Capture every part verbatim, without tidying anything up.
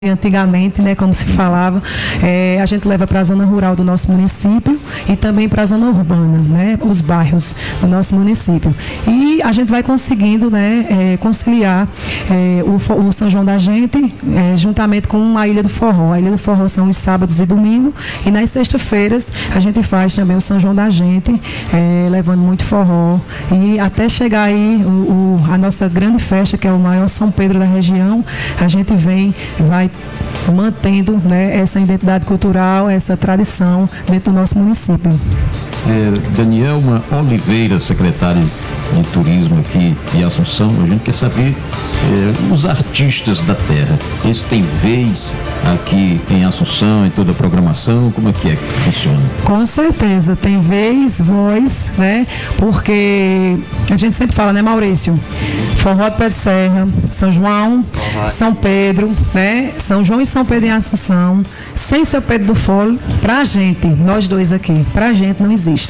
Antigamente, né, como se falava, é, a gente leva para a zona rural do nosso município e também para a zona urbana, né, os bairros do nosso município. E a gente vai conseguindo, né, é, conciliar é, o, o São João da Gente é, juntamente com a Ilha do Forró. A Ilha do Forró são os sábados e domingos, e nas sextas-feiras a gente faz também o São João da Gente, é, levando muito forró, e até chegar aí o, o, a nossa grande festa, que é o maior São Pedro da região. A gente vem, vai mantendo, né, essa identidade cultural, essa tradição dentro do nosso município. É, Danielma Oliveira, secretária de Turismo aqui de Assunção, a gente quer saber é, os artistas da terra, eles têm vez aqui em Assunção, em toda a programação, como é que é que funciona? Com certeza, tem vez, voz, né, porque a gente sempre fala, né, Maurício, Forró de Pé de Serra, São João, São Pedro, né, São João e São Pedro em Assunção, sem São Pedro do Fole, pra gente, nós dois aqui, pra gente não existe.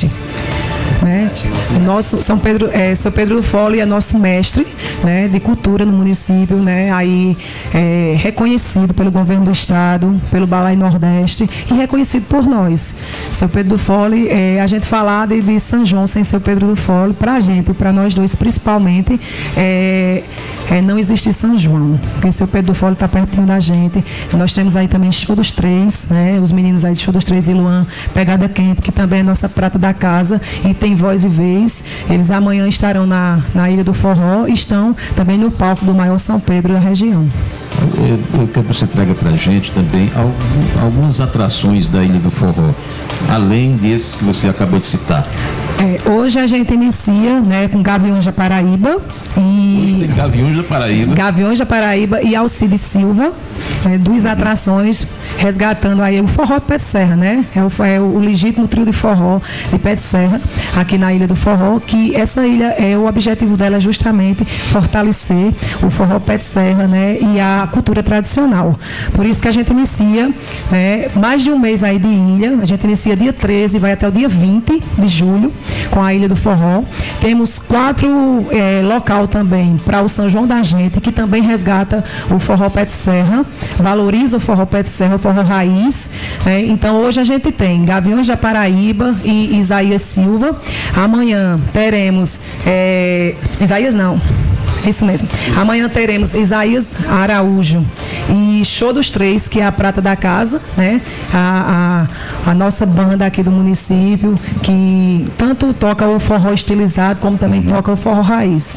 Né? Nosso São Pedro, é, São Pedro do Fole é nosso mestre, né, de cultura no município, né, aí é, reconhecido pelo governo do estado, pelo Balai Nordeste e reconhecido por nós. São Pedro do Fole, é, a gente falar de, de São João sem São Pedro do Fole, para a gente, para nós dois principalmente, é, é, não existe São João, porque São Pedro do Fole está pertinho da gente. Nós temos aí também Show dos Três, né, os meninos aí de Show dos Três e Luan, Pegada Quente, que também é nossa prata da casa e tem voz e vez. Eles amanhã estarão na, na Ilha do Forró e estão também no palco do maior São Pedro da região. Eu, eu quero que você traga para a gente também algum, algumas atrações da Ilha do Forró, além desses que você acabou de citar. É, hoje a gente inicia, né, com Gaviões da Paraíba e... Hoje tem Gaviões da Paraíba. Gaviões da Paraíba e Alcides Silva, é, duas atrações resgatando aí o forró de Pé de Serra, né? É o, é o legítimo trio de forró de Pé de Serra, aqui na Ilha do Forró, que essa ilha, é o objetivo dela é justamente fortalecer o forró Pé de Serra, né, e a cultura tradicional. Por isso que a gente inicia, né, mais de um mês aí de ilha. A gente inicia dia treze e vai até o dia vinte de julho com a Ilha do Forró. Temos quatro é, local também para o São João da Gente, que também resgata o forró Pé de Serra, valoriza o forró Pé de Serra, o forró raiz. Né? Então hoje a gente tem Gaviões da Paraíba e Isaías Silva. Amanhã teremos é, Isaías não Isso mesmo. Amanhã teremos Isaías Araújo e Show dos Três, que é a prata da casa, né? A, a, a nossa banda aqui do município, que tanto toca o forró estilizado, como também toca o forró raiz.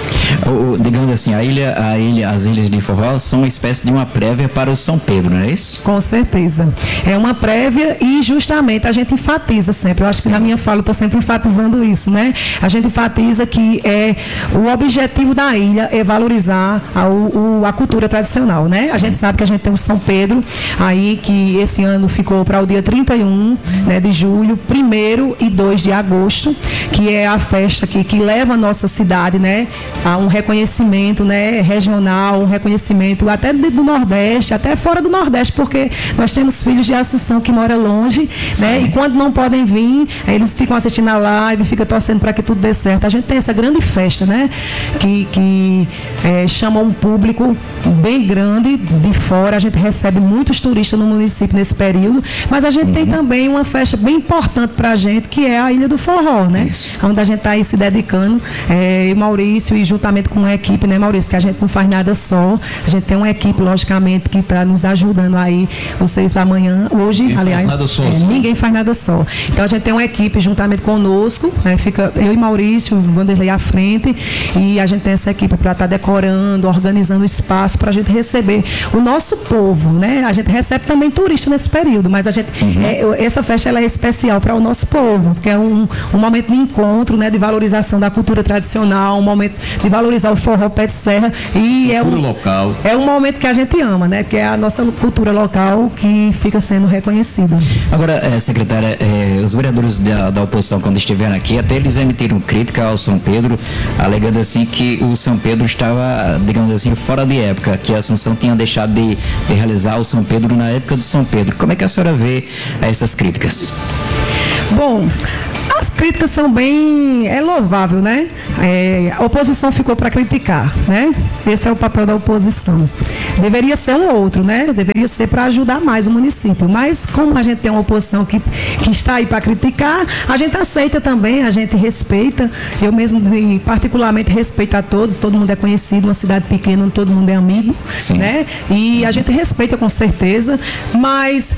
O, digamos assim, a ilha, a ilha, as ilhas de forró são uma espécie de uma prévia para o São Pedro, não é isso? Com certeza. É uma prévia e justamente a gente enfatiza sempre. Eu acho que na minha fala eu estou sempre enfatizando isso, né? A gente enfatiza que é, o objetivo da ilha é valorizar a, o, a cultura tradicional, né? Sim. A gente sabe que a gente tem o São Pedro aí, que esse ano ficou para o dia trinta e um, né, de julho, primeiro e dois de agosto, que é a festa que, que leva a nossa cidade, né, a um reconhecimento, né, regional, um reconhecimento até do Nordeste, até fora do Nordeste, porque nós temos filhos de Assunção que moram longe, né, e quando não podem vir, eles ficam assistindo a live, ficam torcendo para que tudo dê certo. A gente tem essa grande festa, né, que, que é, chama um público bem grande de fora. A gente recebe muitos turistas no município nesse período, mas a gente uhum. tem também uma festa bem importante para a gente, que é a Ilha do Forró, né, Isso. onde a gente está aí se dedicando, é, e Maurício, e juntamente com a equipe, né, Maurício, que a gente não faz nada só, a gente tem uma equipe, logicamente, que está nos ajudando aí, vocês amanhã, hoje, ninguém aliás, faz nada só, é, só. ninguém faz nada só. Então a gente tem uma equipe juntamente conosco, né, fica eu e Maurício, Vanderlei à frente, e a gente tem essa equipe para estar tá decorando, organizando o espaço para a gente receber o nosso povo, né? A gente recebe também turista nesse período, mas a gente, uhum. é, essa festa ela é especial para o nosso povo, porque é um, um momento de encontro, né, de valorização da cultura tradicional, um momento de valorizar o forró Pé de Serra, e é um, local. é um momento que a gente ama, né? Que é a nossa cultura local que fica sendo reconhecida. Agora, é, secretária, é, os vereadores da, da oposição, quando estiveram aqui, até eles emitiram crítica ao São Pedro, alegando assim que o São Pedro estava, digamos assim, fora de época, que a Assunção tinha deixado de, de realizar o São Pedro na época do São Pedro. Como é que a senhora vê essas críticas? Bom, as críticas são bem... É louvável, né? É, a oposição ficou para criticar, né? Esse é o papel da oposição. Deveria ser um outro, né? Deveria ser para ajudar mais o município. Mas como a gente tem uma oposição que, que está aí para criticar, a gente aceita também, a gente respeita. Eu mesmo, particularmente, respeito a todos. Todo mundo é conhecido, uma cidade pequena, todo mundo é amigo, Sim. né? E a gente respeita com certeza, mas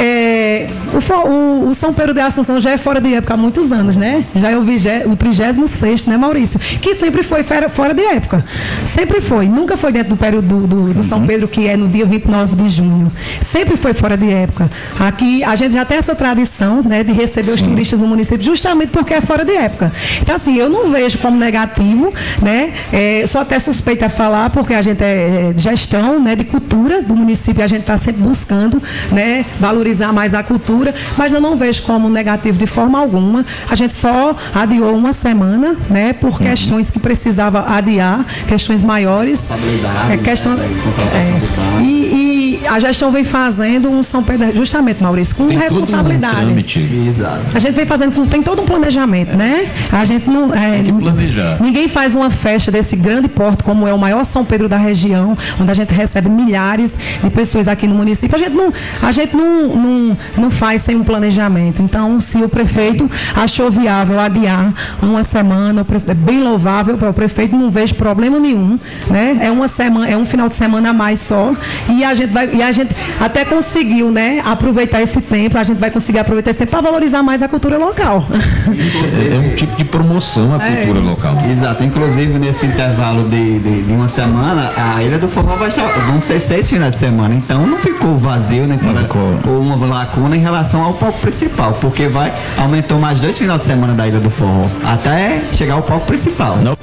é, o, o, o São Pedro de Assunção já é fora de época há muitos anos, né? Já é o, vigé, o trigésimo sexto, né, Maurício? Que sempre foi fora de época. Sempre foi. Nunca foi dentro do período do, do, do São Pedro, que é no dia vinte e nove de junho. Sempre foi fora de época. Aqui a gente já tem essa tradição, né, de receber Sim. os turistas no município, justamente porque é fora de época. Então, assim, eu não vejo como negativo, né? É, sou até suspeita a falar, porque a gente é gestão, né, de cultura do município, a gente está sempre buscando, né, valorizar mais a cultura, mas eu não vejo como negativo de forma alguma. A gente só adiou uma semana, né, por uhum. questões que precisava adiar, questões maiores. É, questão, né, é, e, e a gestão vem fazendo um São Pedro, justamente, Maurício, com tem responsabilidade. Todo um trâmite. Exato. A gente vem fazendo, com, tem todo um planejamento, é. né? A gente não. É, tem que planejar. Ninguém faz uma festa desse grande porte, como é o maior São Pedro da região, onde a gente recebe milhares de pessoas aqui no município. A gente não, a gente não, não, não faz sem um planejamento. Então, se o prefeito Sim. achou viável adiar uma semana, é bem louvável para o prefeito, não vejo problema nenhum, né? É uma semana, é um final de semana a mais só, e a gente vai, e a gente até conseguiu, né, aproveitar esse tempo, a gente vai conseguir aproveitar esse tempo para valorizar mais a cultura local. Isso é, é um tipo de promoção à é. cultura local. Exato, inclusive nesse intervalo de, de, de uma semana, a Ilha do Forró vai estar, vão ser seis finais de semana, então não ficou vazio, né, ou uma lacuna em relação ao palco principal, porque vai, aumentou mais dois finais de semana da Ilha do Forró, até chegar ao palco principal. Não.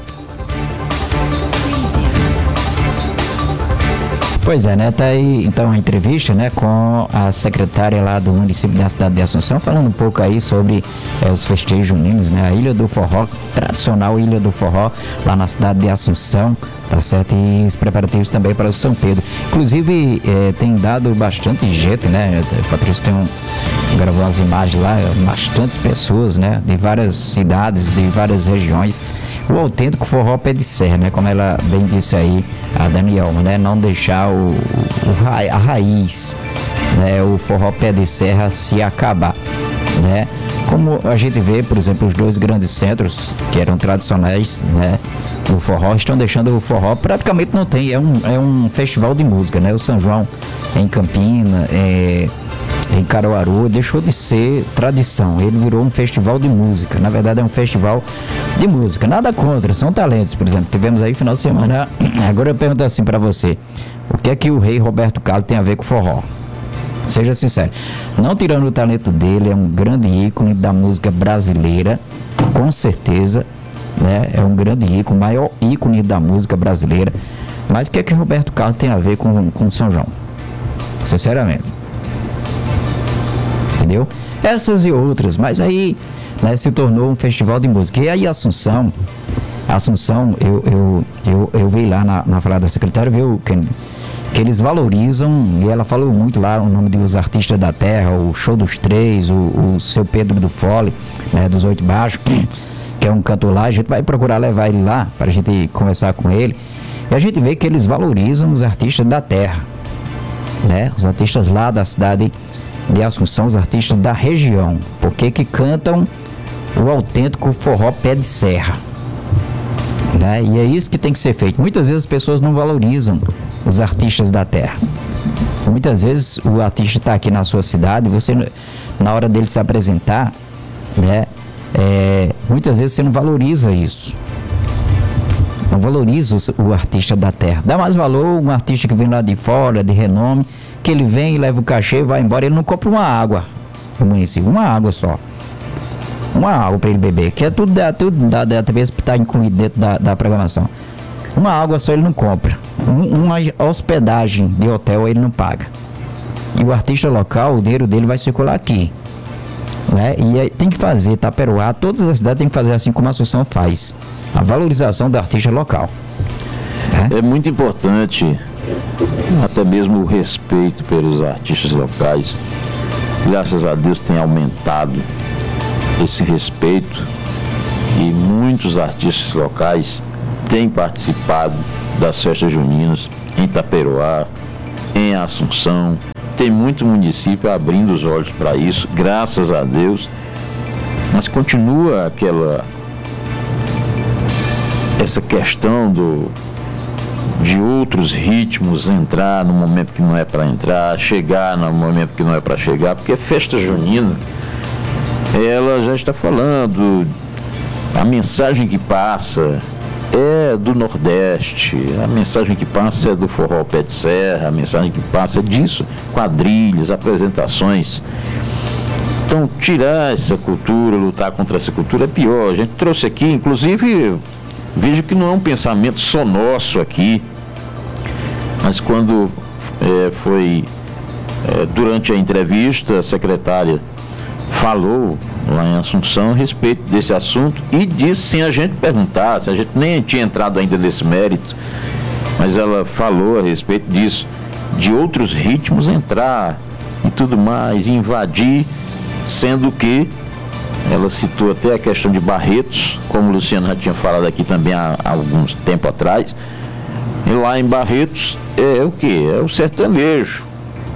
Pois é, né? Tá aí então a entrevista, né, com a secretária lá do município da cidade de Assunção, falando um pouco aí sobre é, os festejos juninos, né? A Ilha do Forró, tradicional Ilha do Forró, lá na cidade de Assunção, tá certo? E os preparativos também para o São Pedro. Inclusive, é, tem dado bastante jeito, né? O Patrício tem um, gravou as imagens lá, bastantes pessoas, né? De várias cidades, de várias regiões. O autêntico forró pé de serra, né? Como ela bem disse aí, a Danielma, né? Não deixar o, o, a raiz, né? O forró pé de serra se acabar, né? Como a gente vê, por exemplo, os dois grandes centros que eram tradicionais, né? O forró, estão deixando o forró, praticamente não tem, é um, é um festival de música, né? O São João em Campina, é... em Caruaru, deixou de ser tradição, ele virou um festival de música. Na verdade é um festival de música, nada contra, são talentos. Por exemplo, tivemos aí final de semana. Agora eu pergunto assim pra você, o que é que o rei Roberto Carlos tem a ver com forró? Seja sincero, não tirando o talento dele, é um grande ícone da música brasileira, com certeza, né? É um grande ícone, o maior ícone da música brasileira. Mas o que é que o Roberto Carlos tem a ver com, com São João? Sinceramente, entendeu? Essas e outras, mas aí, né, se tornou um festival de música. E aí Assunção, Assunção, eu, eu, eu, eu vi lá na, na fala da secretária, viu, que, que eles valorizam, e ela falou muito lá o nome dos artistas da terra, o Show dos Três, o, o seu Pedro do Fole, né, dos Oito Baixos, que é um cantor lá. A gente vai procurar levar ele lá para a gente conversar com ele, e a gente vê que eles valorizam os artistas da terra, né, os artistas lá da cidade de Assunção, os artistas da região, porque que cantam o autêntico forró pé de serra, né? E é isso que tem que ser feito. Muitas vezes as pessoas não valorizam os artistas da terra. Muitas vezes o artista está aqui na sua cidade, você, na hora dele se apresentar, né, é, muitas vezes você não valoriza isso, não valoriza o, o artista da terra. Dá mais valor um artista que vem lá de fora, de renome, que ele vem e leva o cachê e vai embora. Ele não compra uma água no município, uma água só, uma água para ele beber, que é tudo da, tudo da, da T V que está incluído dentro da, da programação. Uma água só ele não compra, um, uma hospedagem de hotel ele não paga. E o artista local, o dinheiro dele vai circular aqui, né? E aí tem que fazer, Taperoá, todas as cidades tem que fazer assim como a Assunção faz, a valorização do artista local, né? É muito importante até mesmo o respeito pelos artistas locais. Graças a Deus tem aumentado esse respeito, e muitos artistas locais têm participado das festas juninas em Itaperoá, em Assunção. Tem muito município abrindo os olhos para isso, graças a Deus, mas continua aquela essa questão do de outros ritmos entrar no momento que não é para entrar, chegar no momento que não é para chegar, porque a festa junina, ela já está falando, a mensagem que passa é do Nordeste, a mensagem que passa é do forró pé de serra, a mensagem que passa é disso, quadrilhas, apresentações. Então, tirar essa cultura, lutar contra essa cultura é pior. A gente trouxe aqui, inclusive, vejo que não é um pensamento só nosso aqui, mas quando é, foi, é, durante a entrevista, a secretária falou lá em Assunção a respeito desse assunto e disse sem a gente perguntar, se a gente nem tinha entrado ainda nesse mérito, mas ela falou a respeito disso, de outros ritmos entrar e tudo mais, invadir, sendo que ela citou até a questão de Barretos, como o Luciano já tinha falado aqui também há, há alguns tempo atrás, e lá em Barretos é o que? É o sertanejo.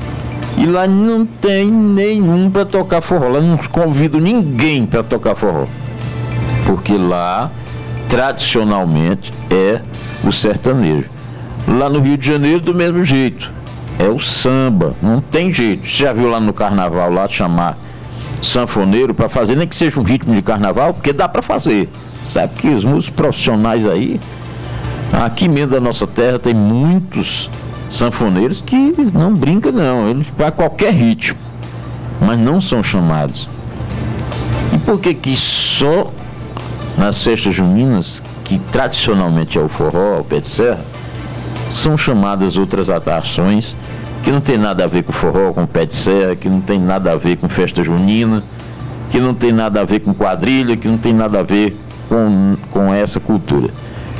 E lá não tem nenhum para tocar forró. Lá não convido ninguém para tocar forró. Porque lá, tradicionalmente, é o sertanejo. Lá no Rio de Janeiro, do mesmo jeito. É o samba. Não tem jeito. Você já viu lá no carnaval, lá chamar sanfoneiro para fazer, nem que seja um ritmo de carnaval, porque dá para fazer. Sabe que os músicos profissionais aí, aqui mesmo da nossa terra, tem muitos sanfoneiros que não brincam não, eles para qualquer ritmo, mas não são chamados. E por que que só nas festas juninas, que tradicionalmente é o forró, o pé de serra, são chamadas outras atrações que não tem nada a ver com forró, com pé de serra, que não tem nada a ver com festa junina, que não tem nada a ver com quadrilha, que não tem nada a ver com, com essa cultura?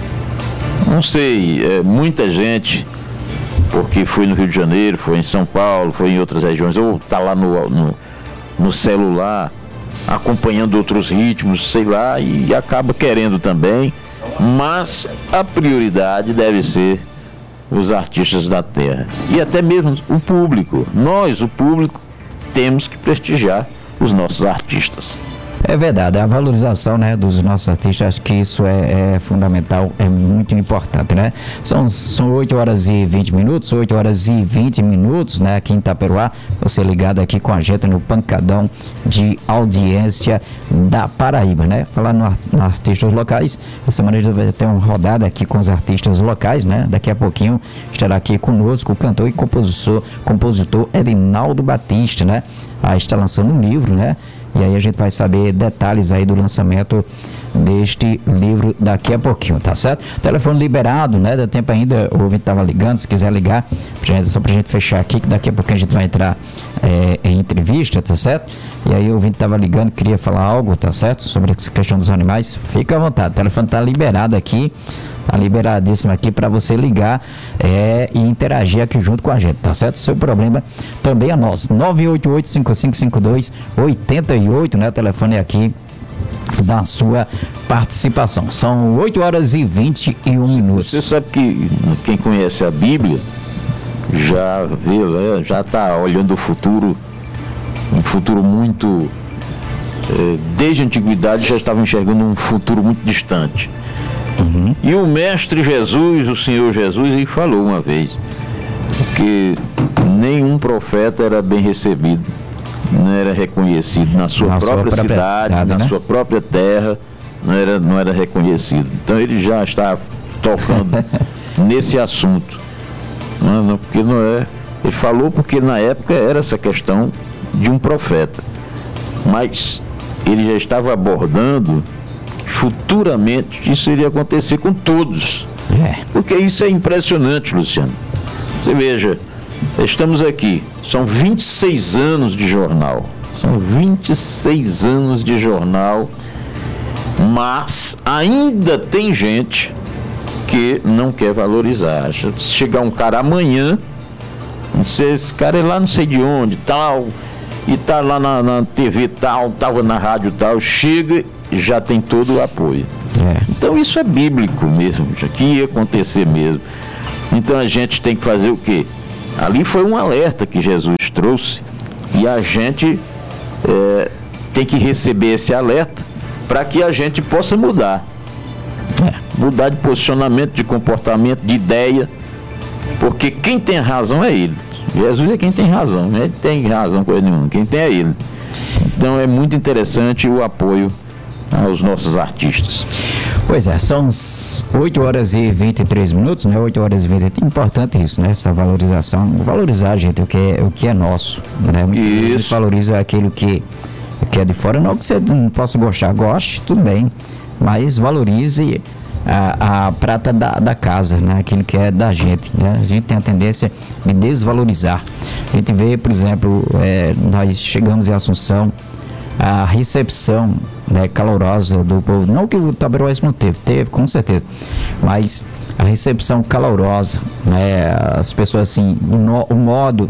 Não sei, é, muita gente, porque foi no Rio de Janeiro, foi em São Paulo, foi em outras regiões, ou está lá no, no, no celular, acompanhando outros ritmos, sei lá, e acaba querendo também, mas a prioridade deve ser os artistas da terra. E até mesmo o público. Nós, o público, temos que prestigiar os nossos artistas. É verdade, a valorização, né, dos nossos artistas, acho que isso é, é fundamental, é muito importante, né? São, são oito horas e vinte minutos, oito horas e vinte minutos, né, aqui em Itaperoá, você ligado aqui com a gente no pancadão de audiência da Paraíba, né? Falando nos no artistas locais, essa maneira vai ter uma rodada aqui com os artistas locais, né? Daqui a pouquinho estará aqui conosco o cantor e compositor, compositor Erinaldo Batista, né? Ah, está lançando um livro, né? E aí a gente vai saber detalhes aí do lançamento deste livro daqui a pouquinho, tá certo? Telefone liberado, né? Dá tempo ainda, o ouvinte estava ligando, se quiser ligar, só pra gente fechar aqui, que daqui a pouquinho a gente vai entrar é, em entrevista, tá certo? E aí o ouvinte estava ligando, queria falar algo, tá certo? Sobre essa questão dos animais, fica à vontade, o telefone tá liberado aqui, tá liberadíssimo aqui para você ligar é, e interagir aqui junto com a gente, tá certo? Seu problema também é nosso, nove oito oito, cinco cinco cinco dois, oito oito, né? O telefone é aqui da sua participação. São oito horas e vinte e um minutos. Você sabe que quem conhece a Bíblia já vê, né, já está olhando o futuro, um futuro muito, eh, desde a antiguidade já estava enxergando um futuro muito distante. Uhum. E o Mestre Jesus, o Senhor Jesus, ele falou uma vez que nenhum profeta era bem recebido, não era reconhecido na sua, na própria, sua própria cidade, cidade na né? sua própria terra, não era, não era reconhecido. Então ele já está tocando nesse assunto. Não, não, porque não é. Ele falou porque na época era essa questão de um profeta. Mas ele já estava abordando que futuramente isso iria acontecer com todos. É. Porque isso é impressionante, Luciano. Você veja, estamos aqui, são vinte e seis anos de jornal, são vinte e seis anos de jornal, mas ainda tem gente que não quer valorizar. Se chegar um cara amanhã, não sei, esse cara é lá não sei de onde, tal, e tá lá na, na T V tal, tava na rádio tal, chega, já tem todo o apoio. É. Então isso é bíblico mesmo, já que ia acontecer mesmo. Então a gente tem que fazer o quê? Ali foi um alerta que Jesus trouxe e a gente é, tem que receber esse alerta para que a gente possa mudar. É, mudar de posicionamento, de comportamento, de ideia, porque quem tem razão é ele. Jesus é quem tem razão, né? Ele tem razão com ele nenhuma, quem tem é ele. Então é muito interessante o apoio aos nossos artistas. Pois é, são oito horas e vinte e três minutos, né? oito horas e vinte e três, é importante isso, né? Essa valorização, valorizar, gente, o que é, o que é nosso, né? Muita gente valoriza aquilo que, que é de fora, não que você não possa gostar, goste, tudo bem, mas valorize a, a prata da, da casa, né? Aquilo que é da gente, né? A gente tem a tendência de desvalorizar. A gente vê, por exemplo, é, nós chegamos em Assunção, a recepção, né, calorosa do povo, não que o Tabaroense não teve, teve com certeza, mas a recepção calorosa, né, as pessoas assim, o, no, o modo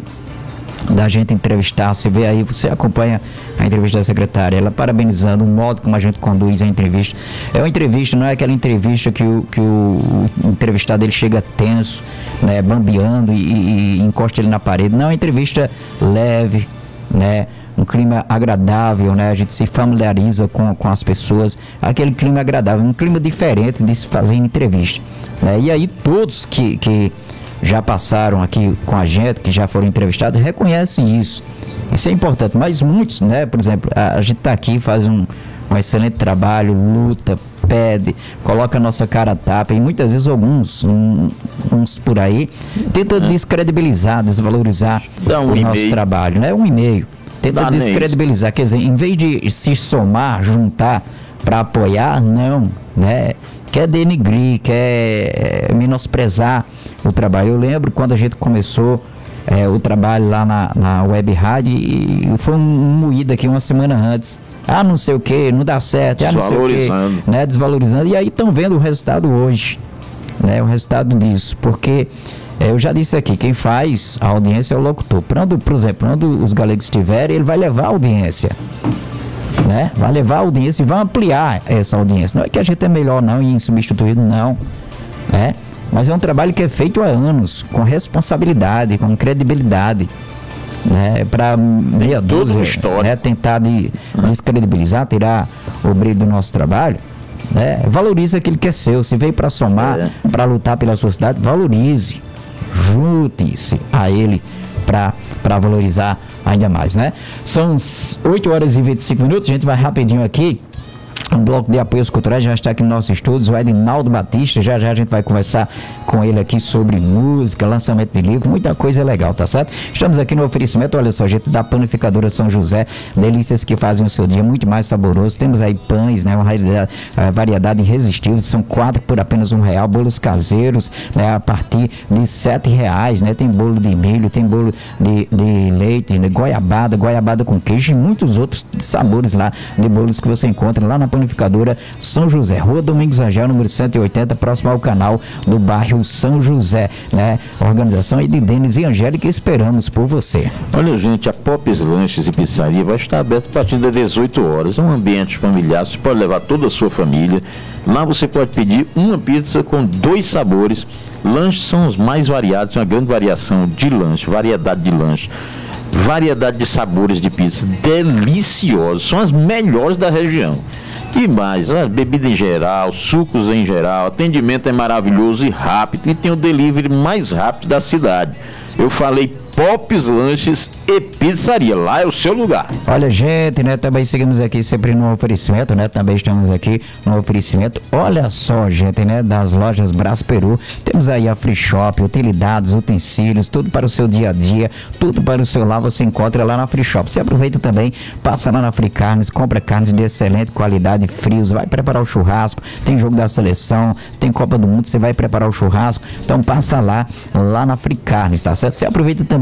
da gente entrevistar, você vê aí, você acompanha a entrevista da secretária, ela parabenizando o modo como a gente conduz a entrevista. É uma entrevista, não é aquela entrevista que o, que o, o entrevistado ele chega tenso, né, bambeando e, e encosta ele na parede. Não, é uma entrevista leve, né, um clima agradável, né? A gente se familiariza com, com as pessoas, aquele clima agradável, um clima diferente de se fazer entrevista, né? E aí todos que, que já passaram aqui com a gente, que já foram entrevistados, reconhecem isso. Isso é importante, mas muitos, né? Por exemplo, a, a gente está aqui, faz um, um excelente trabalho, luta, pede, coloca a nossa cara a tapa, e muitas vezes alguns, um, uns por aí, tenta descredibilizar, desvalorizar um o e-mail. nosso trabalho, né? Um e-mail. Tenta Dá descredibilizar, quer dizer, em vez de se somar, juntar para apoiar, não, né? Quer denigrir, quer menosprezar o trabalho. Eu lembro quando a gente começou é, o trabalho lá na, na Web Rádio e foi um, um moído aqui uma semana antes. Ah, não sei o que, não dá certo, ah, não sei o que, né? Desvalorizando. E aí estão vendo o resultado hoje, né? O resultado disso, porque eu já disse aqui, quem faz a audiência é o locutor. Quando, por exemplo, quando os galegos estiverem, ele vai levar a audiência, né? Vai levar a audiência e vai ampliar essa audiência. Não é que a gente é melhor não e insubstituído, não, né? Mas é um trabalho que é feito há anos, com responsabilidade, com credibilidade, né? Para meia dúzia, né? Tentar de, descredibilizar, tirar o brilho do nosso trabalho, né? Valorize aquilo que é seu. Se veio para somar, é. para lutar pela sua cidade, valorize. Junte-se a ele para valorizar ainda mais, né? São oito horas e vinte e cinco minutos, a gente vai rapidinho aqui. Um bloco de apoios culturais já está aqui no nosso estúdio, o Edinaldo Batista, já já a gente vai conversar com ele aqui sobre música, lançamento de livro, muita coisa legal, tá certo? Estamos aqui no oferecimento, olha só, gente, da Panificadora São José, delícias que fazem o seu dia muito mais saboroso. Temos aí pães, né, uma variedade, uma variedade irresistível, são quatro por apenas um real, bolos caseiros, né, a partir de sete reais, né, tem bolo de milho, tem bolo de, de leite, né, goiabada, goiabada com queijo e muitos outros sabores lá de bolos que você encontra lá na Panificadora São José, Rua Domingos Angel, número cento e oitenta, próximo ao canal do bairro São José, né? Organização aí de Denis e Angélica, esperamos por você. Olha, gente, a Popes Lanches e Pizzaria vai estar aberta a partir das dezoito horas. É um ambiente familiar, você pode levar toda a sua família. Lá você pode pedir uma pizza com dois sabores. Lanches são os mais variados, uma grande variação de lanche, variedade de lanche. Variedade de sabores de pizza deliciosos, são as melhores da região. E mais, a bebida em geral, sucos em geral, atendimento é maravilhoso e rápido, e tem o delivery mais rápido da cidade. Eu falei Popes Lanches e Pizzaria, lá é o seu lugar. Olha, gente, né, também seguimos aqui sempre no oferecimento, né, também estamos aqui no oferecimento, olha só, gente, né, das lojas Brás Peru, temos aí a Free Shop, utilidades, utensílios, tudo para o seu dia a dia, tudo para o seu lar, você encontra lá na Free Shop. Você aproveita também, passa lá na Free Carnes, compra carnes de excelente qualidade, frios, vai preparar o churrasco, tem jogo da seleção, tem Copa do Mundo, você vai preparar o churrasco, então passa lá, lá na Free Carnes, tá certo? Você aproveita também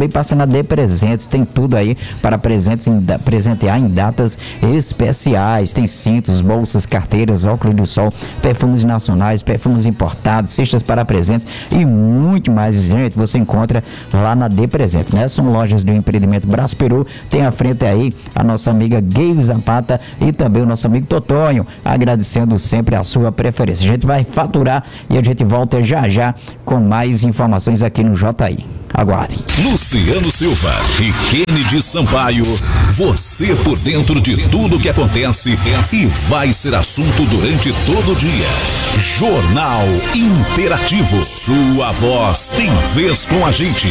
também passa na D Presentes, tem tudo aí para presentes em, presentear em datas especiais. Tem cintos, bolsas, carteiras, óculos do sol, perfumes nacionais, perfumes importados, cestas para presentes e muito mais. Gente, você encontra lá na D Presentes, né? São lojas do empreendimento Braço Peru. Tem à frente aí a nossa amiga Gayle Zapata e também o nosso amigo Totonho, agradecendo sempre a sua preferência. A gente vai faturar e a gente volta já já com mais informações aqui no J I. Aguardem. Luciano Silva e Kennedy Sampaio, você por dentro de tudo que acontece e vai ser assunto durante todo o dia. Jornal Interativo, sua voz tem vez com a gente.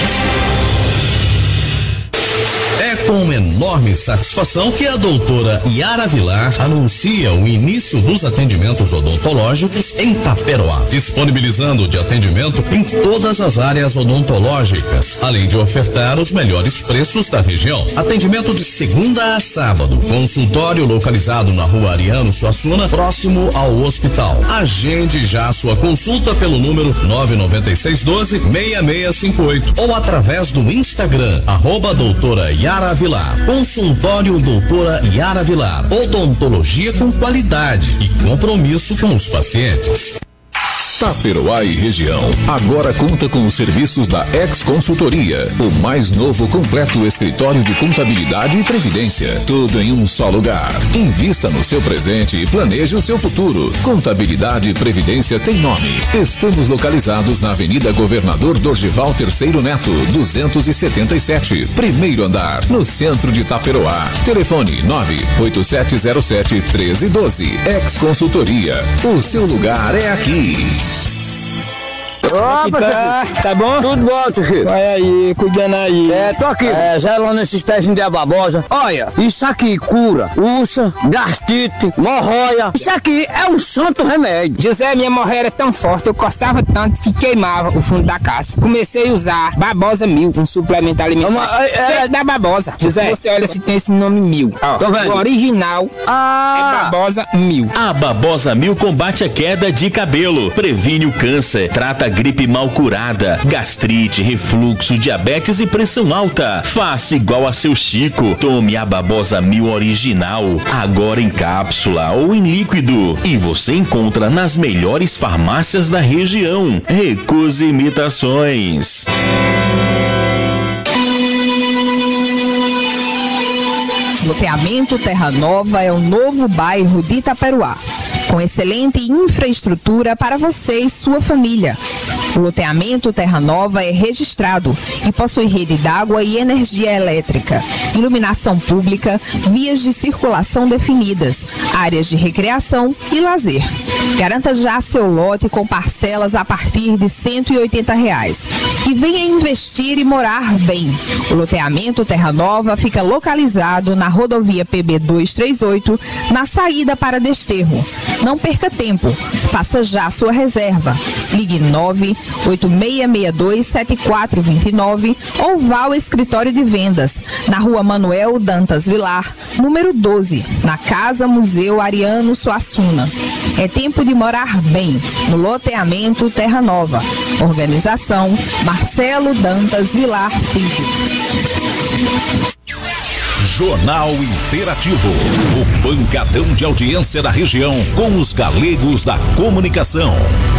É com enorme satisfação que a doutora Yara Vilar anuncia o início dos atendimentos odontológicos em Taperoá, disponibilizando de atendimento em todas as áreas odontológicas, além de ofertar os melhores preços da região. Atendimento de segunda a sábado, consultório localizado na rua Ariano Suassuna, próximo ao hospital. Agende já sua consulta pelo número nove nove seis um dois, seis seis cinco oito ou através do Instagram, arroba doutora Yara Vilar. Consultório doutora Yara Vilar. Odontologia com qualidade e compromisso com os pacientes. Taperoá e região agora conta com os serviços da Ex Consultoria, o mais novo completo escritório de contabilidade e previdência, tudo em um só lugar. Invista no seu presente e planeje o seu futuro. Contabilidade e previdência tem nome. Estamos localizados na Avenida Governador Dorgival Terceiro Neto, duzentos e setenta e sete, primeiro andar, no centro de Taperoá. Telefone nove oito sete zero sete um três um dois. Ex Consultoria, o seu lugar é aqui. Opa, tá, tá bom? Tudo bom, tio Chico. Olha aí, cuidando aí. É, tô aqui, é, zelando esses pezinhos de ababosa. Olha, isso aqui cura úlcera, gastrite, hemorroia. Isso aqui é um santo remédio. José, minha hemorroia era tão forte, eu coçava tanto que queimava o fundo da caixa. Comecei a usar Babosa Mil, um suplemento alimentar. Uma, é, é da Babosa. José, você olha se tem esse nome Mil. Ó, tô vendo. O original ah. é Babosa Mil. A Babosa Mil combate a queda de cabelo, previne o câncer, trata gripe mal curada, gastrite, refluxo, diabetes e pressão alta. Faça igual a seu Chico. Tome a Babosa Mil original, agora em cápsula ou em líquido. E você encontra nas melhores farmácias da região. Recuse imitações. Loteamento Terra Nova é o novo bairro de Itaperoá, com excelente infraestrutura para você e sua família. O loteamento Terra Nova é registrado e possui rede d'água e energia elétrica, iluminação pública, vias de circulação definidas, áreas de recreação e lazer. Garanta já seu lote com parcelas a partir de cento e oitenta reais. E venha investir e morar bem. O loteamento Terra Nova fica localizado na rodovia P B duzentos e trinta e oito, na saída para Desterro. Não perca tempo, faça já sua reserva. Ligue nove oito seis seis dois sete quatro dois nove ou vá ao escritório de vendas, na rua Manuel Dantas Vilar, número doze, na Casa Museu Ariano Suassuna. É tempo de morar bem, no loteamento Terra Nova. Organização Marcelo Dantas Vilar Filho. Jornal Interativo, o pancadão de audiência da região com os galegos da comunicação.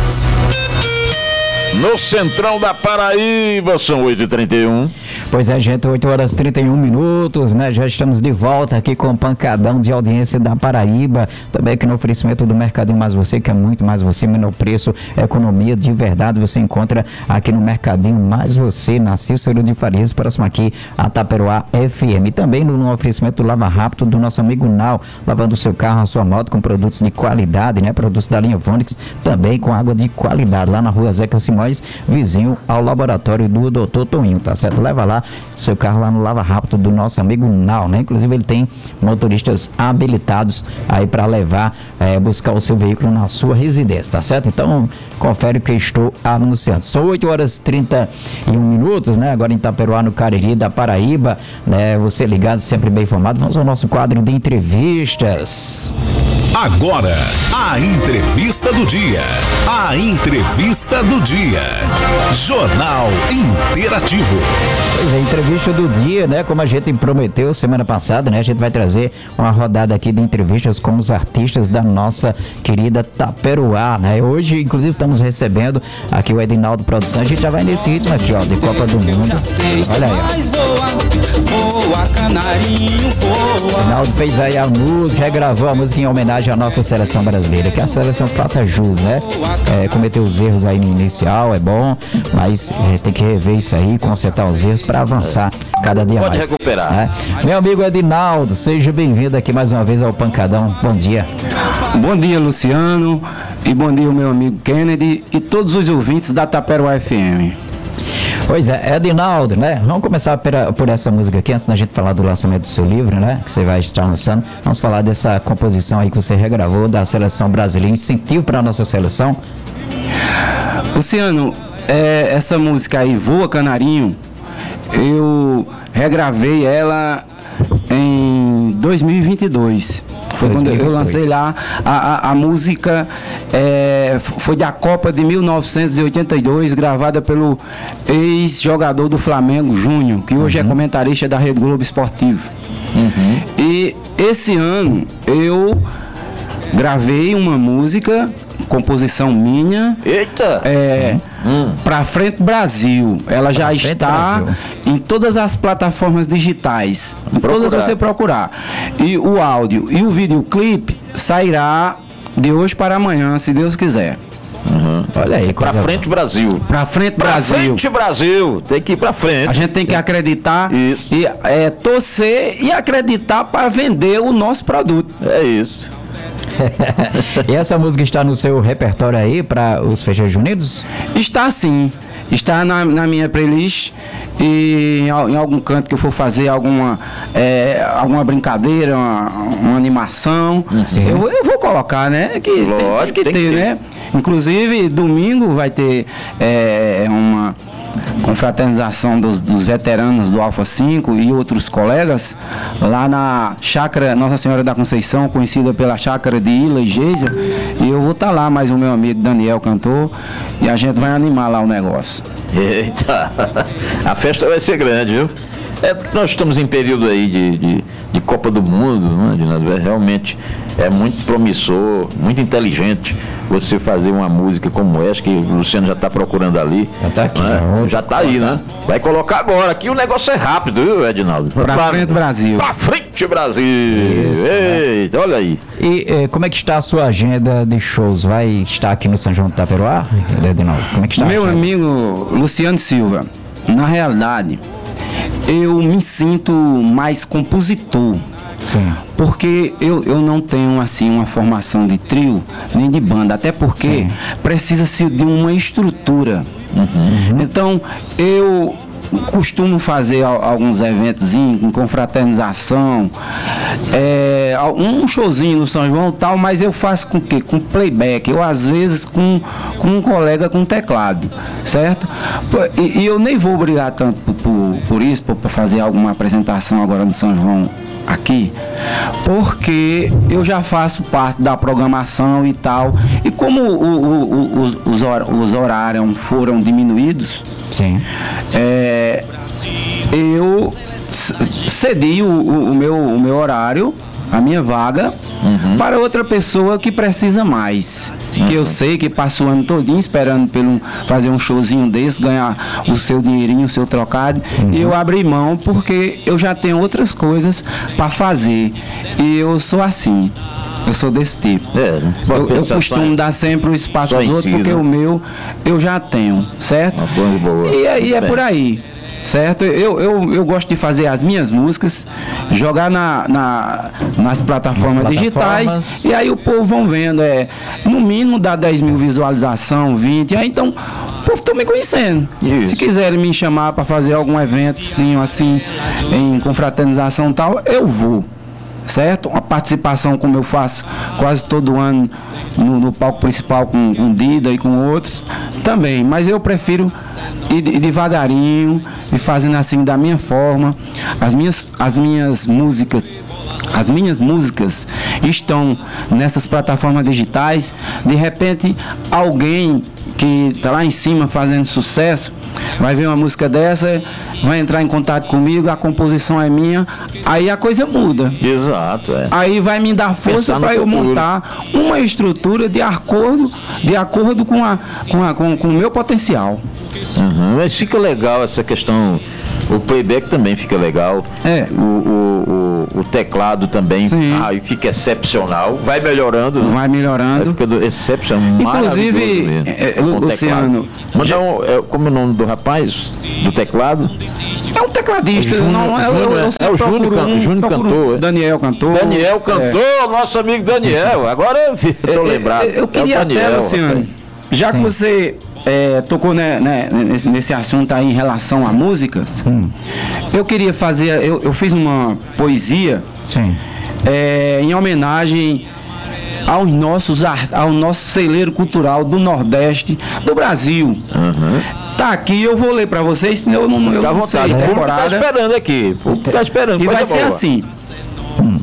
No Central da Paraíba, são oito e trinta e um. Pois é, gente, oito horas e trinta e um minutos, né? Já estamos de volta aqui com o pancadão de audiência da Paraíba. Também aqui no oferecimento do Mercadinho Mais Você, que é muito mais você, menor preço, economia de verdade. Você encontra aqui no Mercadinho Mais Você, na Cícero de Farias, próximo aqui a Taperoá F M. E também no oferecimento do Lava Rápido do nosso amigo Nau, lavando o seu carro, a sua moto com produtos de qualidade, né? Produtos da linha Vonix, também com água de qualidade, lá na rua Zeca Simões, vizinho ao laboratório do doutor Toninho, tá certo? Leva lá seu carro lá no Lava Rápido do nosso amigo Nau, né? Inclusive ele tem motoristas habilitados aí para levar, é, buscar o seu veículo na sua residência, tá certo? Então, confere o que eu estou anunciando. São oito horas e trinta e um minutos, né? Agora em Itaperoá, no Cariri da Paraíba, né? Você ligado, sempre bem informado. Vamos ao nosso quadro de entrevistas. Agora, a entrevista do dia. A entrevista do dia. Jornal Interativo. Pois é, entrevista do dia, né? Como a gente prometeu semana passada, né? A gente vai trazer uma rodada aqui de entrevistas com os artistas da nossa querida Taperoá, né? Hoje, inclusive, estamos recebendo aqui o Edinaldo Produção. A gente já vai nesse ritmo aqui, ó, de Copa do Mundo. Olha aí, ó. Edinaldo fez aí a música, regravou a música em homenagem à nossa seleção brasileira, que a seleção faça jus, né? É, cometeu os erros aí no inicial, é bom, mas é, tem que rever isso aí, consertar os erros para avançar cada dia Pode mais. Pode recuperar. Né? Meu amigo Edinaldo, seja bem-vindo aqui mais uma vez ao Pancadão. Bom dia. Bom dia, Luciano, e bom dia, meu amigo Kennedy e todos os ouvintes da Taperoá F M. Pois é, Edinaldo, né? Vamos começar por, por essa música aqui, antes da gente falar do lançamento do seu livro, né? Que você vai estar lançando. Vamos falar dessa composição aí que você regravou da seleção brasileira. Incentivo para a nossa seleção. Luciano, é, essa música aí, Voa Canarinho, eu regravei ela em dois mil e vinte e dois. Foi quando eu lancei lá a, a, a música, é, foi da Copa de mil novecentos e oitenta e dois, gravada pelo ex-jogador do Flamengo, Júnior, que hoje uhum. é comentarista da Rede Globo Esportivo. Uhum. E esse ano eu gravei uma música, composição minha. Eita! É, hum. Pra Frente Brasil. Ela já está em todas as plataformas digitais. Em todas você procurar. E o áudio e o videoclipe sairá de hoje para amanhã, se Deus quiser. Uhum. Olha aí, pra frente Brasil. Pra frente pra Brasil. Pra frente Brasil. Tem que ir pra frente. A gente tem que acreditar isso. e é, torcer e acreditar para vender o nosso produto. É isso. E essa música está no seu repertório aí para os festejos juninos? Está sim, está na, na minha playlist e em, em algum canto que eu for fazer alguma, é, alguma brincadeira, uma, uma animação, eu, eu vou colocar, né? Que Lógico, tem, tem que tem ter, que né? Inclusive, domingo vai ter é, uma confraternização dos, dos veteranos do Alfa cinco e outros colegas lá na chácara Nossa Senhora da Conceição, conhecida pela chácara de Ila e Geisa, e eu vou estar tá lá, mais o meu amigo Daniel cantor, e a gente vai animar lá o negócio. Eita, a festa vai ser grande, viu? É, nós estamos em período aí de, de, de Copa do Mundo, né, é, realmente é muito promissor, muito inteligente você fazer uma música como essa, que o Luciano já está procurando ali. Já está aqui. Né? Já está aí, né? Vai colocar agora. Aqui o negócio é rápido, viu, Edinaldo? Pra, pra frente, Brasil. Pra frente, Brasil. Isso, eita, né? Olha aí. E eh, como é que está a sua agenda de shows? Vai estar aqui no São João do Taperoá, Edinaldo? Como é que está? Meu amigo Luciano Silva, na realidade, eu me sinto mais compositor. Sim. Porque eu, eu não tenho assim uma formação de trio nem de banda, até porque Sim. precisa-se de uma estrutura. Uhum. Então eu costumo fazer alguns eventos em confraternização, é, um showzinho no São João e tal, mas eu faço com o quê? Com playback, eu às vezes com, com um colega com teclado, certo? E, e eu nem vou brigar tanto por, por, por isso, para fazer alguma apresentação agora no São João aqui, porque eu já faço parte da programação e tal, e como o, o, o, os, os, hor os horários foram diminuídos, Sim. É, eu cedi o, o, meu, o meu horário, a minha vaga, uhum. para outra pessoa que precisa mais. Uhum. Que eu sei que passa o ano todinho esperando pelo, fazer um showzinho desse, ganhar o seu dinheirinho, o seu trocado. Uhum. E eu abri mão porque eu já tenho outras coisas para fazer. E eu sou assim. Eu sou desse tipo. É, eu, eu costumo dar sempre o espaço aos outros, porque o meu eu já tenho, certo? Boa. E aí é por aí. Certo? Eu, eu, eu gosto de fazer as minhas músicas, jogar na, na, nas plataformas, nas digitais plataformas. E aí o povo vão vendo, é, no mínimo dá dez mil visualização, vinte, aí então o povo tá me conhecendo. Isso. Se quiserem me chamar para fazer algum evento sim, assim, em confraternização e tal, eu vou. Certo? Uma participação como eu faço quase todo ano no, no palco principal com, com Dida e com outros também, mas eu prefiro ir, ir devagarinho e fazendo assim da minha forma. As minhas, as minhas músicas, as minhas músicas estão nessas plataformas digitais, de repente alguém que está lá em cima fazendo sucesso vai ver uma música dessa, vai entrar em contato comigo, a composição é minha, aí a coisa muda. Exato, é. Aí vai me dar força para eu montar uma estrutura de acordo, de acordo com, a, com, a, com, com o meu potencial. Uhum. Mas fica legal essa questão, o playback também fica legal, é. o, o, o, o teclado também, ah, fica excepcional, vai melhorando. Vai melhorando. Vai ficando excepcional, inclusive, é, Luciano, Mas um, é, como é o nome do rapaz, do teclado? É um tecladista, Júnior, não, é, Júnior, eu, eu, é o Júnior, can, um, Júnior cantor. Um, Daniel cantor. Daniel cantor, é. Nosso amigo Daniel, agora eu tô lembrado. Eu, eu queria é o Daniel, até, Luciano, já Sim. que você é, tocou né, né, nesse, nesse assunto aí em relação a músicas, Sim. eu queria fazer, eu, eu fiz uma poesia Sim. É, em homenagem aos nossos, ao nosso celeiro cultural do Nordeste do Brasil. Uhum. Tá aqui, eu vou ler para vocês, senão eu não, eu Fica não sei. O público tá esperando aqui, o público tá esperando. E vai ser boa. assim. Hum.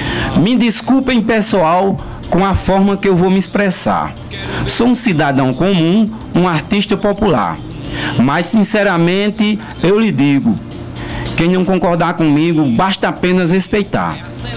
Me desculpem, pessoal, com a forma que eu vou me expressar. Sou um cidadão comum, um artista popular. Mas, sinceramente, eu lhe digo, quem não concordar comigo, basta apenas respeitar.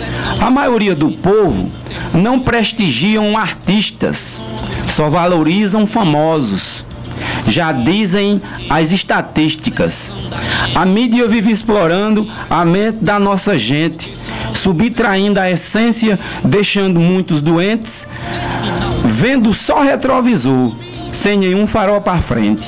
A maioria do povo não prestigiam artistas, só valorizam famosos. Já dizem as estatísticas. A mídia vive explorando a mente da nossa gente, subtraindo a essência, deixando muitos doentes, vendo só retrovisor, sem nenhum farol para frente.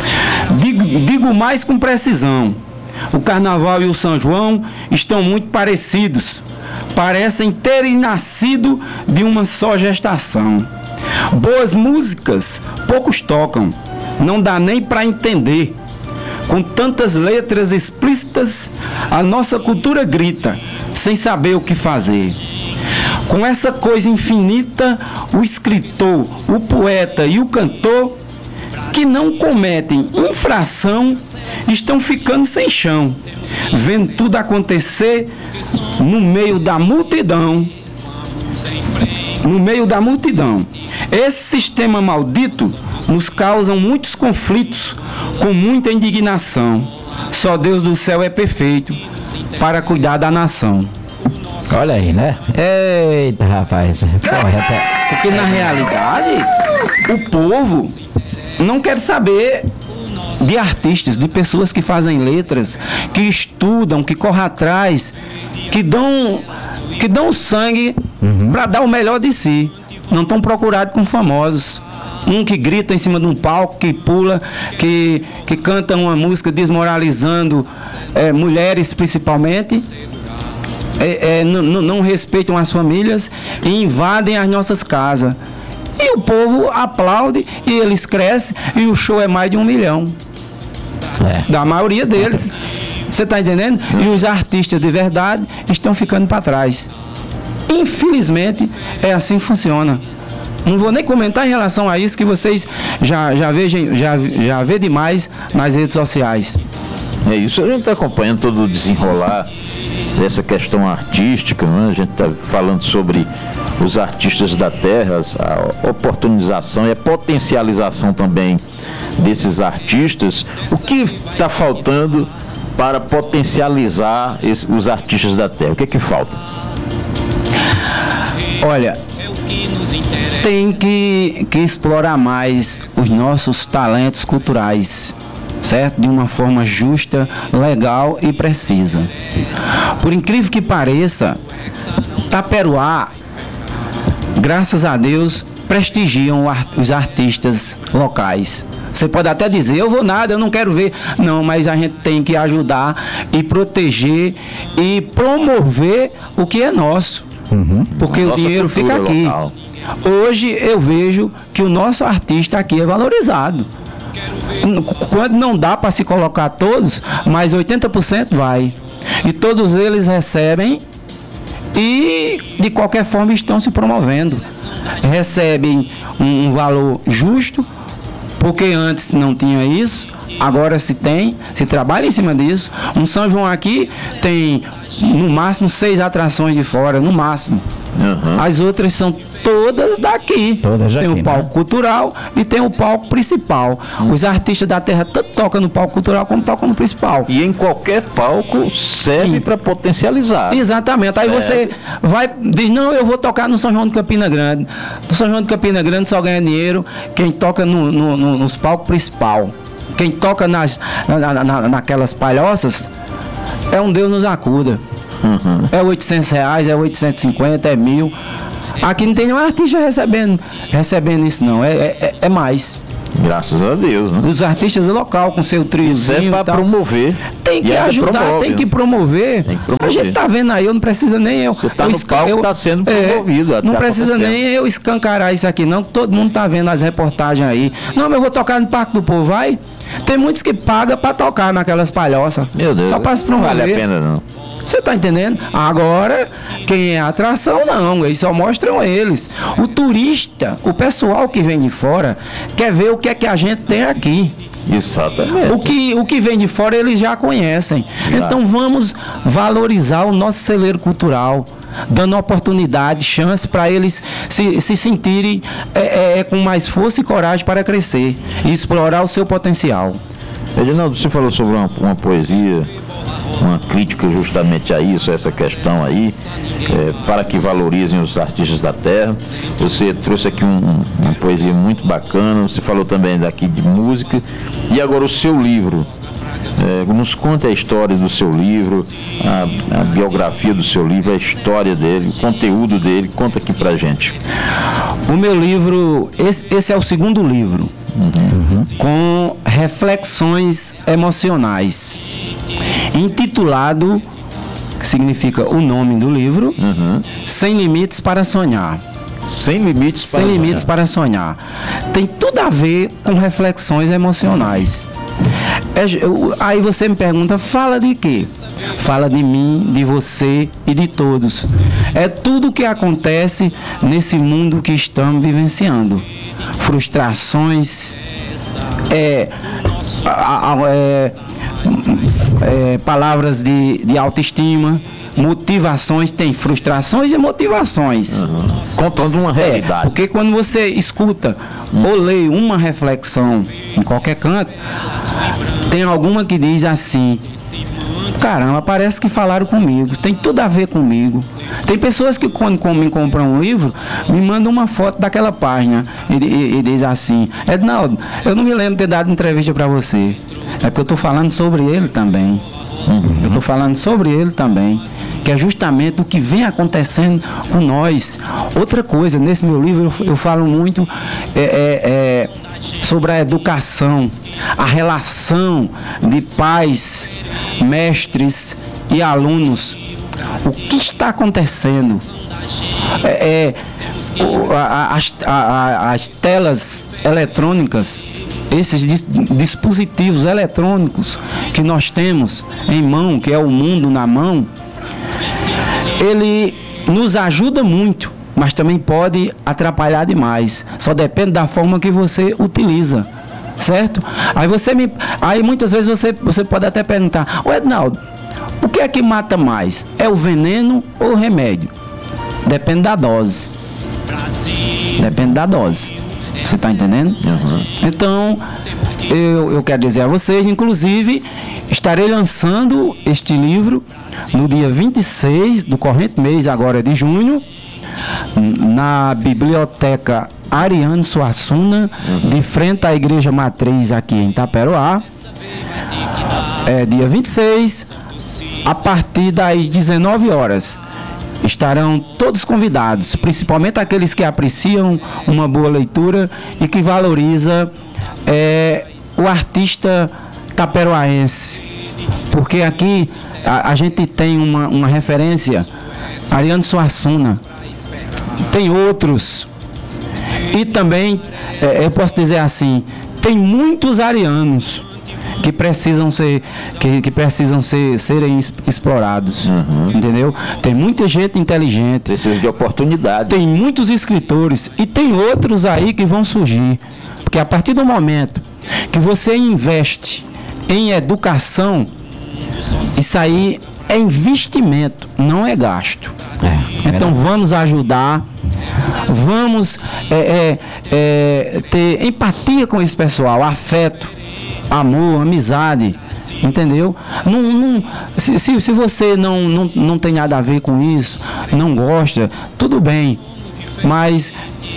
Digo, digo mais com precisão. O Carnaval e o São João estão muito parecidos. Parecem terem nascido de uma só gestação. Boas músicas, poucos tocam. Não dá nem para entender. Com tantas letras explícitas, a nossa cultura grita, sem saber o que fazer. Com essa coisa infinita, o escritor, o poeta e o cantor, que não cometem infração, estão ficando sem chão, vendo tudo acontecer no meio da multidão. No meio da multidão. Esse sistema maldito nos causa muitos conflitos, com muita indignação. Só Deus do céu é perfeito para cuidar da nação. Olha aí, né? Eita, rapaz. Porra, porque na realidade, o povo não quer saber de artistas, de pessoas que fazem letras, que estudam, que correm atrás, que dão, que dão sangue uhum. para dar o melhor de si. Não estão procurados com famosos. Um que grita em cima de um palco, que pula, que, que canta uma música desmoralizando é, mulheres principalmente, é, é, não respeitam as famílias e invadem as nossas casas. E o povo aplaude e eles crescem e o show é mais de um milhão. É. Da maioria deles. Você está entendendo? E os artistas de verdade estão ficando para trás. Infelizmente, é assim que funciona. Não vou nem comentar em relação a isso, que vocês já, já, vejam, já, já vê demais nas redes sociais. É isso, a gente está acompanhando todo o desenrolar dessa questão artística, né? A gente está falando sobre os artistas da terra, a oportunização e a potencialização também desses artistas. O que está faltando para potencializar esse, os artistas da terra? O que é que falta? Olha, tem que, que explorar mais os nossos talentos culturais, certo? De uma forma justa, legal e precisa. Por incrível que pareça, Taperoá, graças a Deus, prestigiam os artistas locais. Você pode até dizer, eu vou nada, eu não quero ver. Não, mas a gente tem que ajudar e proteger e promover o que é nosso. Uhum. Porque o dinheiro fica aqui. Local. Hoje eu vejo que o nosso artista aqui é valorizado. Quando não dá para se colocar todos, mas oitenta por cento vai. E todos eles recebem e de qualquer forma estão se promovendo. Recebem um, um valor justo, porque antes não tinha isso. Agora se tem, se trabalha em cima disso. Um São João aqui tem no máximo seis atrações de fora, no máximo. Uhum. As outras são todas daqui. Todas tem aqui, o palco né? cultural e tem o palco principal. Uhum. Os artistas da terra tanto tocam no palco cultural como tocam no principal. E em qualquer palco serve para potencializar. Exatamente. Aí é. você vai, diz, não, eu vou tocar no São João de Campina Grande. No São João de Campina Grande só ganha dinheiro quem toca no, no, no, nos palcos principal. Quem toca nas, na, na, naquelas palhoças é um Deus nos acuda. Uhum. É oitocentos reais, é oitocentos e cinquenta, é mil. Aqui não tem nenhum artista recebendo, recebendo isso não, é, é, é mais. Graças a Deus, né? Os artistas local com seu triozinho. É para promover. Tem que ajudar, promove, tem que promover. Tem que promover. A gente tá vendo aí, eu não precisa nem eu. Você tá eu no palco, eu, tá sendo promovido. É, não precisa nem eu escancarar isso aqui não, todo mundo tá vendo as reportagens aí. Não, mas eu vou tocar no Parque do Povo, vai? Tem muitos que pagam para tocar naquelas palhoças. Meu Deus. Só para se promover. Não vale a pena não. Você tá entendendo? Agora, quem é atração, não. Eles só mostram eles. O turista, o pessoal que vem de fora, quer ver o que é que a gente tem aqui. Exatamente. O que, o que vem de fora, eles já conhecem. Claro. Então, vamos valorizar o nosso celeiro cultural, dando oportunidade, chance para eles se, se sentirem é, é, com mais força e coragem para crescer e explorar o seu potencial. Edinaldo, você falou sobre uma, uma poesia, uma crítica justamente a isso, a essa questão aí, é, para que valorizem os artistas da terra. Você trouxe aqui um, uma poesia muito bacana, você falou também daqui de música, e agora o seu livro. É, nos conta a história do seu livro, a, a biografia do seu livro, a história dele, o conteúdo dele, conta aqui pra gente. O meu livro, esse, esse é o segundo livro, uhum. com reflexões emocionais, intitulado, que significa o nome do livro, uhum. Sem Limites para Sonhar. Sem limites para Sem limites para sonhar. Tem tudo a ver com reflexões emocionais. É, eu, aí você me pergunta, fala de quê? Fala de mim, de você e de todos. É tudo o que acontece nesse mundo que estamos vivenciando. Frustrações, é, a, a, é, é, palavras de, de autoestima, motivações, tem frustrações e motivações. Uhum. Contando uma realidade. É, porque quando você escuta uhum. ou lê uma reflexão em qualquer canto, tem alguma que diz assim, caramba, parece que falaram comigo, tem tudo a ver comigo. Tem pessoas que quando me compram um livro, me mandam uma foto daquela página e, e, e diz assim, Edinaldo, eu não me lembro de ter dado entrevista para você, é porque eu estou falando sobre ele também. Uhum. Eu estou falando sobre ele também, que é justamente o que vem acontecendo com nós. Outra coisa, nesse meu livro eu, eu falo muito é, é, é, sobre a educação, a relação de pais, mestres e alunos. O que está acontecendo? É, é, as, as telas eletrônicas, esses dispositivos eletrônicos que nós temos em mão, que é o mundo na mão, ele nos ajuda muito, mas também pode atrapalhar demais. Só depende da forma que você utiliza, certo? Aí você me, aí muitas vezes você, você pode até perguntar, ô Edinaldo, o que é que mata mais? É o veneno ou o remédio? Depende da dose. Depende da dose. Você está entendendo? Uhum. Então, eu, eu quero dizer a vocês, inclusive, estarei lançando este livro no dia vinte e seis do corrente mês, agora de junho, na Biblioteca Ariano Suassuna, uhum. de frente à Igreja Matriz aqui em Taperoá. É dia vinte e seis, a partir das dezenove horas. Estarão todos convidados, principalmente aqueles que apreciam uma boa leitura e que valoriza é, o artista taperoaense. Porque aqui a, a gente tem uma, uma referência, Ariano Suassuna, tem outros. E também, é, eu posso dizer assim, tem muitos arianos que precisam ser que, que precisam ser serem explorados, uhum. entendeu? Tem muita gente inteligente, precisa de oportunidade, tem muitos escritores e tem outros aí que vão surgir, porque a partir do momento que você investe em educação, isso aí é investimento, não é gasto. É, então vamos ajudar, vamos é, é, é, ter empatia com esse pessoal, afeto, amor, amizade, entendeu? Não, não, se, se, se você não, não, não tem nada a ver com isso, não gosta, tudo bem, mas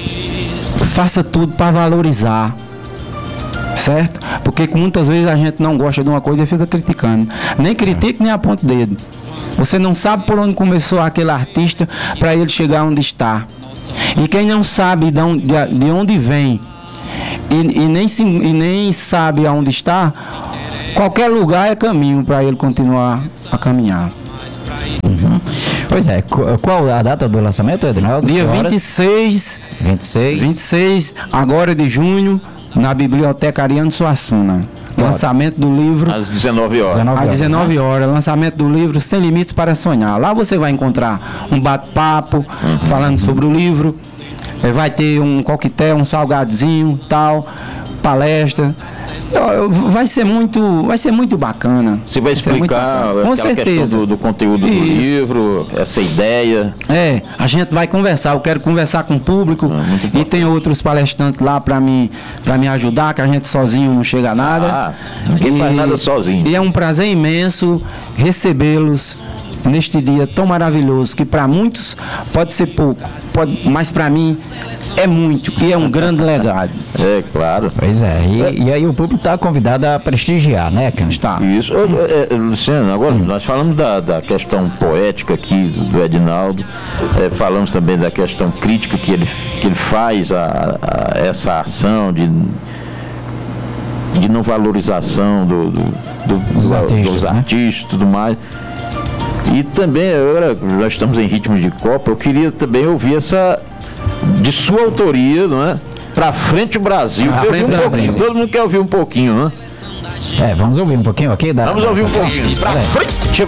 faça tudo para valorizar, certo? Porque muitas vezes a gente não gosta de uma coisa e fica criticando. Nem critique, nem aponte o dedo. Você não sabe por onde começou aquele artista para ele chegar onde está. E quem não sabe de onde, de onde vem e, e, nem se, e nem sabe aonde está, qualquer lugar é caminho para ele continuar a caminhar. Uhum. Pois é, qual a data do lançamento, Edinaldo? Dia vinte e seis, vinte e seis. vinte e seis agora de junho, na Biblioteca Ariano Suassuna. Lançamento do livro às dezenove horas. Às dezenove horas, lançamento do livro Sem Limites para Sonhar. Lá você vai encontrar um bate-papo uhum. falando sobre o livro. Vai ter um coquetel, um salgadinho, tal, palestra. Vai ser muito, vai ser muito bacana. Você vai explicar com aquela certeza. questão do, do conteúdo Isso. do livro, essa ideia. É, a gente vai conversar. Eu quero conversar com o público ah, e tem outros palestrantes lá para me, para me ajudar, que a gente sozinho não chega a nada. Ah, ninguém faz nada sozinho. E é um prazer imenso recebê-los neste dia tão maravilhoso, que para muitos pode ser pouco, pode, mas para mim é muito e é um grande legado. É, claro. Pois é, e, é. e aí o público está convidado a prestigiar, né, Cândido? Está. Isso. É, é, Luciano, agora Sim. nós falamos da, da questão poética aqui do, do Edinaldo, é, falamos também da questão crítica que ele, que ele faz a, a essa ação de de não valorização do, do, do, dos do, artistas, dos né? artistas e tudo mais. E também, agora nós estamos em ritmo de Copa, eu queria também ouvir essa, de sua autoria, não é? Pra frente o Brasil. Pra frente um Brasil. pouquinho, todo mundo quer ouvir um pouquinho, né? É, vamos ouvir um pouquinho aqui? Da, vamos ouvir um pouquinho. Pra frente